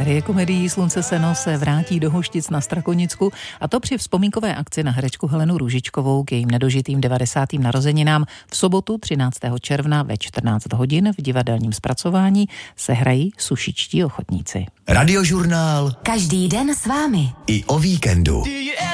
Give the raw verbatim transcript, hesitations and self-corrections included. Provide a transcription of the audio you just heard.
Série komedií Slunce seno se vrátí do Hoštic na Strakonicku, a to při vzpomínkové akci na herečku Helenu Růžičkovou k jejím nedožitým devadesátým narozeninám. V sobotu třináctého června ve čtrnáct hodin v divadelním zpracování se hrají Sušičtí ochotníci. Radiožurnál každý den s vámi. i o víkendu. Do you